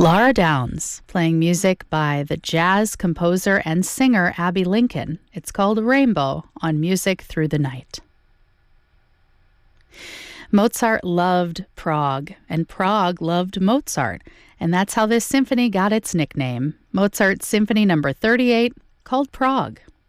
Laura Downs, playing music by the jazz composer and singer Abbey Lincoln. It's called Rainbow on Music Through the Night. Mozart loved Prague, and Prague loved Mozart, and that's how this symphony got its nickname, Mozart Symphony No. 38, called Prague.